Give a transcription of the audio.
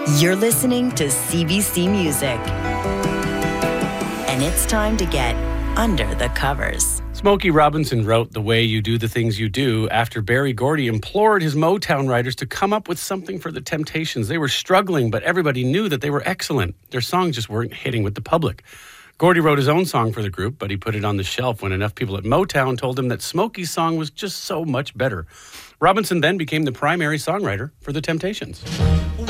You're listening to CBC Music. And it's time to get under the covers. Smokey Robinson wrote The Way You Do the Things You Do after Berry Gordy implored his Motown writers to come up with something for the Temptations. They were struggling, but everybody knew that they were excellent. Their songs just weren't hitting with the public. Gordy wrote his own song for the group, but he put it on the shelf when enough people at Motown told him that Smokey's song was just so much better. Robinson then became the primary songwriter for the Temptations.